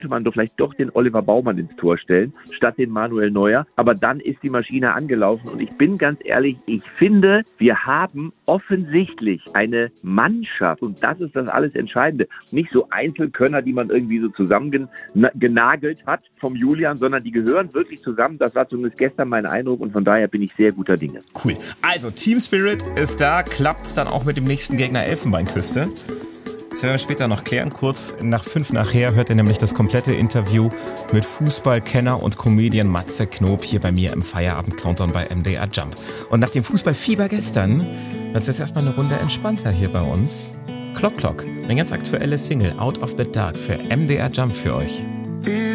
man doch vielleicht doch den Oliver Baumann ins Tor stellen, statt den Manuel Neuer. Aber dann ist die Maschine angelaufen und ich bin ganz ehrlich, ich finde, wir haben offensichtlich eine Mannschaft und das ist das alles Entscheidende. Nicht so Einzelkönner, die man irgendwie so zusammengenagelt hat vom Julian, sondern die gehören wirklich zusammen. Das war zumindest gestern mein Eindruck und von daher bin ich sehr guter Dinge. Cool. Also Team Spirit ist da, klappt's dann auch mit dem nächsten Gegner Elfenbeinküste. Das werden wir später noch klären. Kurz nach 5 nachher hört ihr nämlich das komplette Interview mit Fußballkenner und Comedian Matze Knob hier bei mir im Feierabend-Countdown bei MDR Jump. Und nach dem Fußballfieber gestern wird es jetzt erstmal eine Runde entspannter hier bei uns. Clock Clock, eine ganz aktuelle Single, Out of the Dark für MDR Jump für euch.